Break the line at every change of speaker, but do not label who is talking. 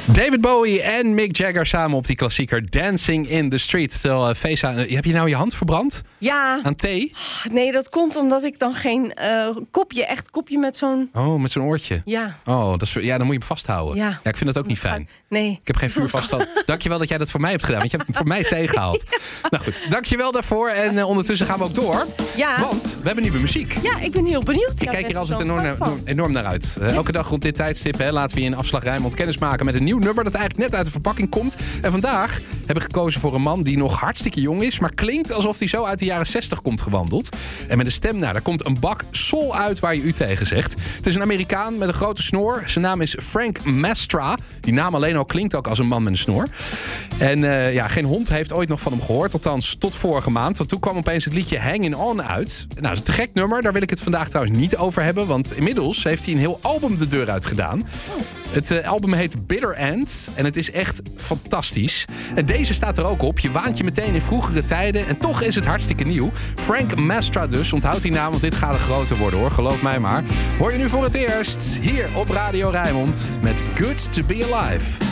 David Bowie en Mick Jagger samen op die klassieker Dancing in the Street. Stel, Feza, heb je nou je hand verbrand?
Ja.
Aan thee?
Nee, dat komt omdat ik dan geen kopje met zo'n...
Oh, met zo'n oortje?
Ja.
Oh, dat is, dan moet je hem vasthouden.
Ja.
Ik vind dat ook niet fijn.
Nee.
Ik heb geen vuur vasthouden. Dankjewel dat jij dat voor mij hebt gedaan, want je hebt hem voor mij tegengehaald. Ja. Nou goed, dankjewel daarvoor. En ondertussen gaan we ook door.
Ja.
Want we hebben nieuwe muziek.
Ja, ik ben heel benieuwd.
Ik kijk hier altijd enorm naar uit. Elke dag rond dit tijdstip laten we in Afslag Rijnmond kennis maken met een nieuw nummer dat eigenlijk net uit de verpakking komt. En vandaag hebben we gekozen voor een man die nog hartstikke jong is, maar klinkt alsof hij zo uit de jaren 60 komt gewandeld. En met een stem, daar komt een bak soul uit waar je u tegen zegt. Het is een Amerikaan met een grote snor. Zijn naam is Frank Mastra. Die naam alleen al klinkt ook als een man met een snor. En geen hond heeft ooit nog van hem gehoord. Althans, tot vorige maand. Want toen kwam opeens het liedje Hangin' On uit. Nou, dat is een gek nummer. Daar wil ik het vandaag trouwens niet over hebben. Want inmiddels heeft hij een heel album de deur uit gedaan. Het album heet Bitter End. En het is echt fantastisch. En deze staat er ook op. Je waant je meteen in vroegere tijden. En toch is het hartstikke nieuw. Frank Mastra dus. Onthoud die naam, want dit gaat een grote worden hoor. Geloof mij maar. Hoor je nu voor het eerst hier op Radio Rijnmond met Good to Be Alive.